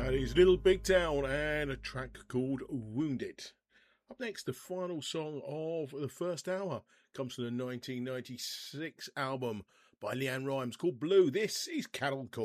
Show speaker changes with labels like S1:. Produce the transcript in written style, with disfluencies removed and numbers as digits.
S1: That is Little Big Town and a track called Wounded. Up next, the final song of the first hour comes from the 1996 album by Leanne Rimes called Blue. This is Cattle Call.